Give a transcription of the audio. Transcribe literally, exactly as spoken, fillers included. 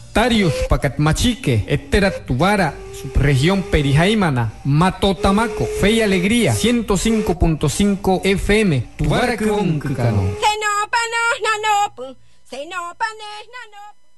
Tarius Pacatmachique, Etterat Tubara, subregión Perijaimana, Matotamaco, Fe y Alegría, ciento cinco punto cinco F M, Tubara Kunkano. Se no panos nanopu, se no panes nanopu.